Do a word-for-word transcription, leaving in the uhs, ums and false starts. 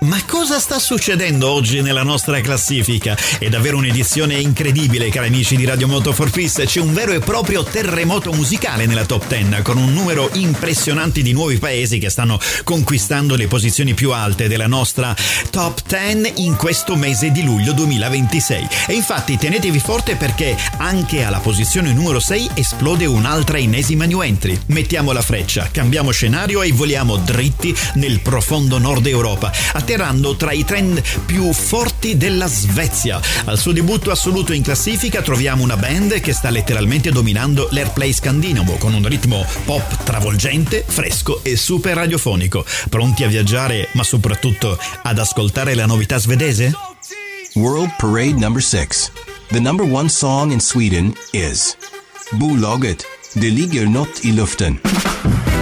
Ma cosa sta succedendo oggi nella nostra classifica? È davvero un'edizione incredibile, cari amici di Radio Moto for Peace. C'è un vero e proprio terremoto musicale nella top dieci, con un numero impressionante di nuovi paesi che stanno conquistando le posizioni più alte della nostra top dieci in questo mese di luglio duemilaventisei. E infatti tenetevi forte, perché anche alla posizione numero sei esplode un'altra ennesima new entry. Mettiamo la freccia, cambiamo scenario e voliamo dritti nel profondo nord Europa, atterrando tra i trend più forti della Svezia. Al suo debutto assoluto in classifica troviamo una band che sta letteralmente dominando l'airplay scandinavo, con un ritmo pop travolgente, fresco e super radiofonico. Pronti a viaggiare, ma soprattutto ad ascoltare la novità svedese? World Parade number six. The number one song in Sweden is Bolaget, Det ligger något i luften.